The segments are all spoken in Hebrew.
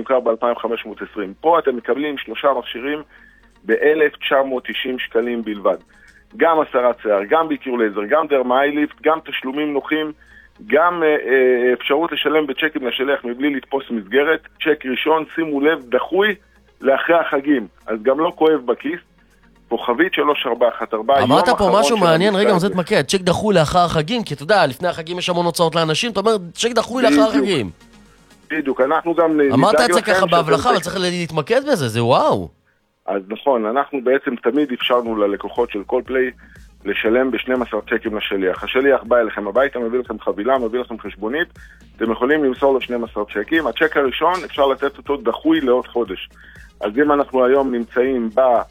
נמכר ב-2,520. פה אתם מקבלים 3 מכשירים ב-1,990 שקלים בלבד. גם הסרת שיער, גם ביקור לייזר, גם דרמאי-ליפט, גם תשלומים נוחים, גם אפשרות לשלם בצ'קים לשלח מבלי לתפוס מסגרת. צ'ק ראשון, שימו לב, דחוי לאחרי החגים, אז גם לא כואב בכיס. כוכבית 3414. אמרת פה משהו מעניין, רגע, זה תמקד, צ'ק דחוי לאחר החגים, כי אתה יודע, לפני החגים יש המון הוצאות לאנשים, אתה אומר, צ'ק דחוי לאחר החגים. בדיוק, אנחנו גם אמרת את זה ככה בהבלחה, אבל צריך להתמקד בזה, זה וואו. אז נכון, אנחנו בעצם תמיד אפשרנו ללקוחות של כל פליי לשלם ב-12 צ'קים לשליח. השליח בא אליכם הביתה, מביא לכם חבילה, מביא לכם חשבונית, אתם יכולים למסור לו 12 צ'קים. הצ'ק הראשון אפשר לתת אותו דחוי לעוד חודש. אז אם אנחנו היום נמצאים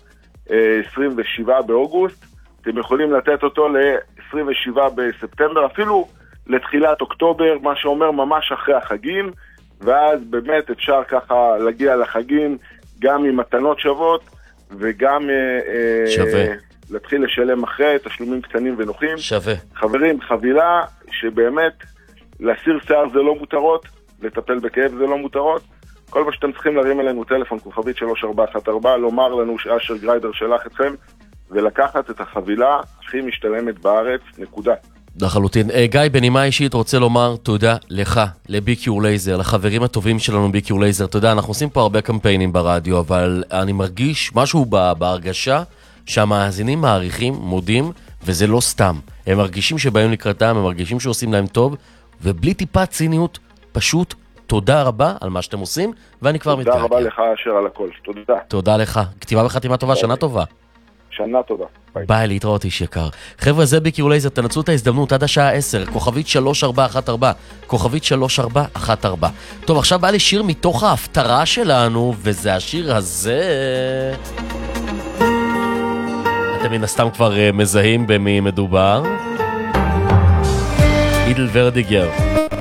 ב-27 באוגוסט, אתם יכולים לתת אותו ל-27 בספטמבר, אפילו לתחילת אוקטובר, מה שאומר ממש אחרי החגים, ואז באמת אפשר ככה להגיע לחגים גם עם מתנות שוות, וגם להתחיל לשלם אחרי תשלומים קטנים ונוחים. שווה. חברים, חבילה שבאמת להסיר שיער זה לא מותרות, לטפל בכאב זה לא מותרות. כל מה שאתם צריכים להרים אלינו טלפון, כוכבית 3414, לומר לנו שאשר גריידר שלח אתכם, ולקחת את החבילה הכי משתלמת בארץ, נקודה. לחלוטין. גיא, בנימה אישית רוצה לומר תודה לך, לביקיור לייזר, לחברים הטובים שלנו ביקיור לייזר. תודה, אנחנו עושים פה הרבה קמפיינים ברדיו, אבל אני מרגיש משהו בהרגשה שהמאזינים מעריכים, מודים, וזה לא סתם. הם מרגישים שבאים לקראתם, הם מרגישים שעושים להם טוב, ובלי טיפה ציניות, פשוט תודה רבה על מה שאתם עושים, ואני כבר מתגעגע. תודה רבה לך אשר על הכל, תודה. תודה לך. כתיבה וחתימה טובה, שנה טובה. שנה טובה. ביי, להתראות איש יקר. חבר'ה, זה ביקיור לייזר, תנצלו את ההזדמנות עד השעה 10, כוכבית 3414, כוכבית 3414. טוב, עכשיו בא לי שיר מתוך ההפטרה שלנו, וזה השיר הזה. אתם מן הסתם כבר מזהים במי מדובר. אידל ורדיגר.